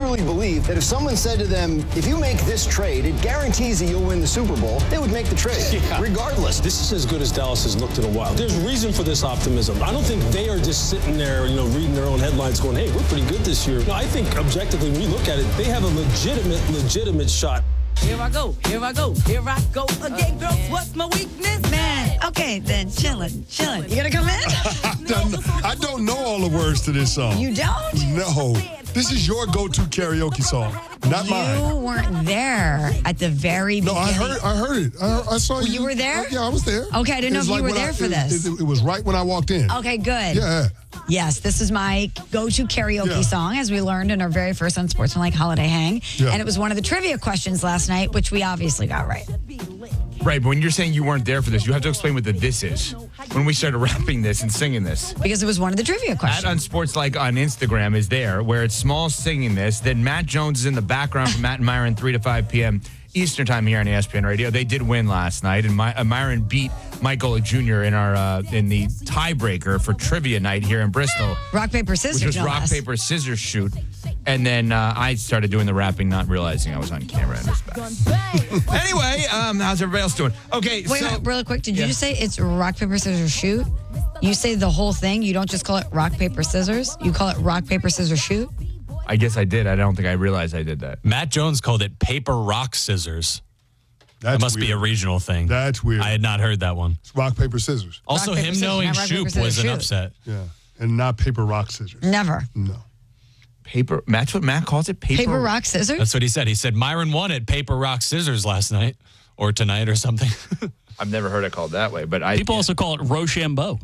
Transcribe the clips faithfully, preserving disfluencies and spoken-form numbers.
truly believe that if someone said to them, if you make this trade, it guarantees that you'll win the Super Bowl, they would make the trade, yeah. regardless. This is as good as Dallas has looked in a while. There's reason for this optimism. I don't think they are just sitting there, you know, reading their own headlines going, hey, we're pretty good this year. No, I think objectively, when you look at it, they have a legitimate, legitimate shot. Here I go, here I go, here I go again, girls. What's my weakness? Man, okay, then chillin', chillin'. You gonna come in? I, don't, I don't know all the words to this song. You don't? No. This is your go-to karaoke song, not you mine. You weren't there at the very no, beginning. No, I heard, I heard it. I, I saw you. You were there? Yeah, I was there. Okay, I didn't know if like you were there I, for it, this. It, it, it was right when I walked in. Okay, good. Yeah. Yes, this is my go-to karaoke yeah. song, as we learned in our very first Unsportsmanlike Holiday Hang. Yeah. And it was one of the trivia questions last night, which we obviously got right. Right, but when you're saying you weren't there for this, you have to explain what the this is. When we started rapping this and singing this. Because it was one of the trivia questions. At Unsportslike on Instagram is there, where it's Small singing this. Then Matt Jones is in the background from Matt and Myron, three to five p.m. Eastern time here on E S P N Radio. They did win last night, and My, uh, Myron beat Mike Golick Junior in our uh, in the tiebreaker for trivia night here in Bristol. Rock, paper, scissors. Which was no rock, less. paper, scissors shoot. And then uh, I started doing the rapping, not realizing I was on camera. And it was bad. Anyway, um, how's everybody else doing? Okay, Wait, so... wait, really quick. Did yeah. you just say it's rock, paper, scissors, shoot? You say the whole thing? You don't just call it rock, paper, scissors? You call it rock, paper, scissors, shoot? I guess I did. I don't think I realized I did that. Matt Jones called it paper, rock, scissors. That's that must weird. be a regional thing. That's weird. I had not heard that one. It's rock, paper, scissors. Also, rock, paper, him scissors, knowing rock, paper, Shoop scissors, was an shoot. upset. Yeah, and not paper, rock, scissors. Never. No. Paper, that's what Matt calls it? Paper, Paper, rock, scissors? That's what he said. He said Myron won at paper, rock, scissors last night or tonight or something. I've never heard it called that way, but I... People also call it Rochambeau.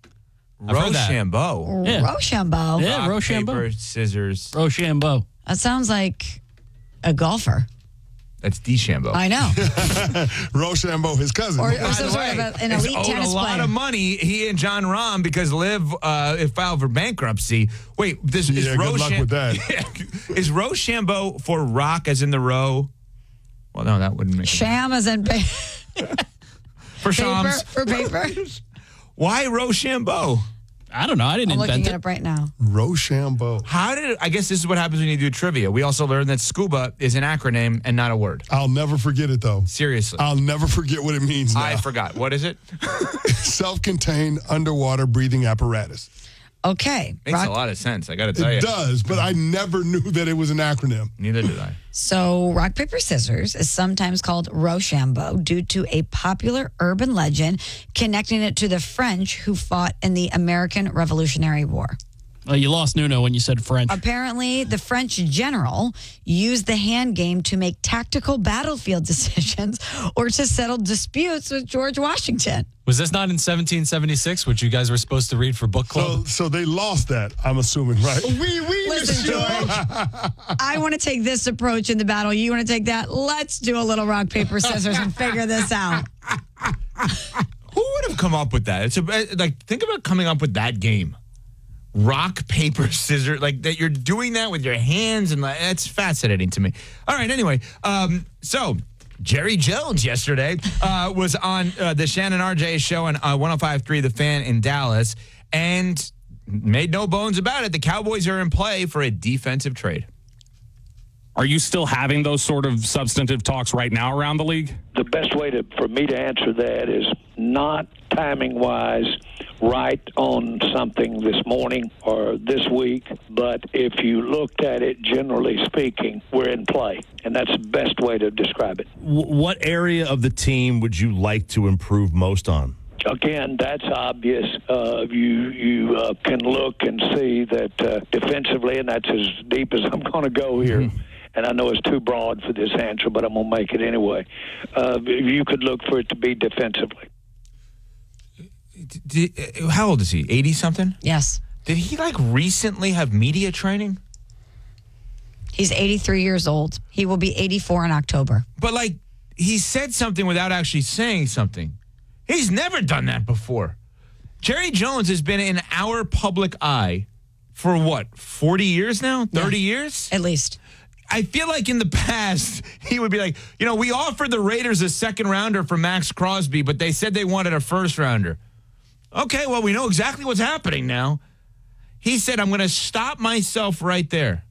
Rochambeau. Yeah. Rochambeau. Yeah, Rock, Rochambeau. paper, scissors. Rochambeau. That sounds like a golfer. That's DeChambeau. I know. Rochambeau, his cousin. Or, or By some the sort way, of a, an it's elite owed tennis a lot player. of money, he and John Rahm, because Liv uh, filed for bankruptcy. Wait, this Yeah, is good luck Rocham- with that. Is Rochambeau for rock as in the row? Well, no, that wouldn't make sense. Sham as in pa- For paper. Shams. For paper. Why Rochambeau? I don't know. I didn't I'm looking invent it it. up right now. Rochambeau. How did it, I guess this is what happens when you do trivia. We also learned that scuba is an acronym and not a word. I'll never forget it, though. Seriously. I'll never forget what it means now. I forgot. What is it? Self-contained underwater breathing apparatus. Okay. Makes Rock- a lot of sense. I got to tell you. It does, but I never knew that it was an acronym. Neither did I. So, rock, paper, scissors is sometimes called Rochambeau due to a popular urban legend connecting it to the French who fought in the American Revolutionary War. Well, you lost Nuno when you said French. Apparently, the French general used the hand game to make tactical battlefield decisions or to settle disputes with George Washington. Was this not in seventeen seventy-six, which you guys were supposed to read for book club? So, so they lost that, I'm assuming, right? We, we, Listen, George, I want to take this approach in the battle. You want to take that? Let's do a little rock, paper, scissors and figure this out. Who would have come up with that? It's a, like, think about coming up with that game. Rock, paper, scissors, like that you're doing that with your hands, and like, it's fascinating to me. All right, anyway, um, so Jerry Jones yesterday uh, was on uh, the Shannon R J show on uh, one oh five point three The Fan in Dallas, and made no bones about it. The Cowboys are in play for a defensive trade. Are you still having those sort of substantive talks right now around the league? The best way to for me to answer that is not timing-wise right on something this morning or this week, but if you looked at it, generally speaking, we're in play, and that's the best way to describe it. What area of the team would you like to improve most on? Again, that's obvious. Uh, you you uh, can look and see that uh, defensively, and that's as deep as I'm going to go here. Mm-hmm. And I know it's too broad for this answer, but I'm going to make it anyway. Uh, you could look for it to be defensively. Did, how old is he? eighty-something? Yes. Did he, like, recently have media training? He's eighty-three years old. He will be eighty-four in October. But, like, he said something without actually saying something. He's never done that before. Jerry Jones has been in our public eye for, what, forty years now? thirty yeah, years? At least. I feel like in the past, he would be like, you know, we offered the Raiders a second rounder for Max Crosby, but they said they wanted a first rounder. Okay, well, we know exactly what's happening now. He said, I'm going to stop myself right there.